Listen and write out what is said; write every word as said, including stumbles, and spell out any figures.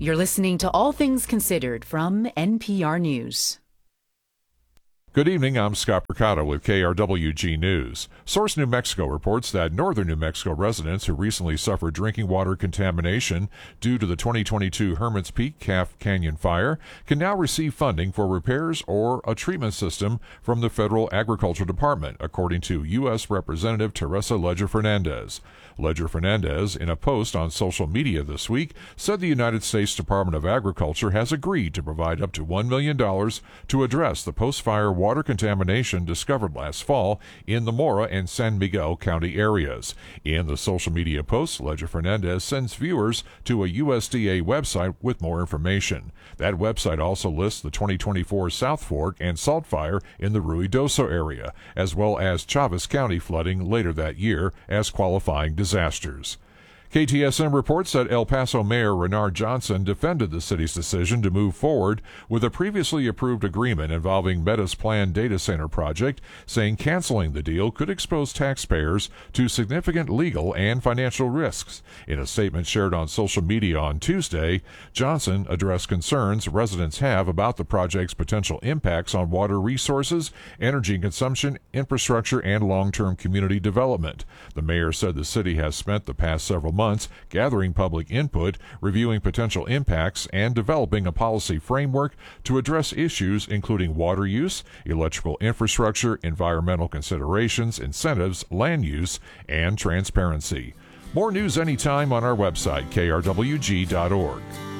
You're listening to All Things Considered from N P R News. Good evening, I'm Scott Percato with K R W G News. Source New Mexico reports that northern New Mexico residents who recently suffered drinking water contamination due to the twenty twenty-two Hermit's Peak Calf Canyon fire can now receive funding for repairs or a treatment system from the Federal Agriculture Department, according to U S Representative Teresa Leger Fernandez. Leger Fernandez, in a post on social media this week, said the United States Department of Agriculture has agreed to provide up to one million dollars to address the post-fire water contamination discovered last fall in the Mora and San Miguel County areas. In the social media post, Leger Fernandez sends viewers to a U S D A website with more information. That website also lists the twenty twenty-four South Fork and Salt Fire in the Ruidoso area, as well as Chavez County flooding later that year as qualifying disasters. K T S M reports that El Paso Mayor Renard Johnson defended the city's decision to move forward with a previously approved agreement involving Meta's planned data center project, saying canceling the deal could expose taxpayers to significant legal and financial risks. In a statement shared on social media on Tuesday, Johnson addressed concerns residents have about the project's potential impacts on water resources, energy consumption, infrastructure, and long-term community development. The mayor said the city has spent the past several months gathering public input, reviewing potential impacts, and developing a policy framework to address issues including water use, electrical infrastructure, environmental considerations, incentives, land use, and transparency. More news anytime on our website, K R W G dot org.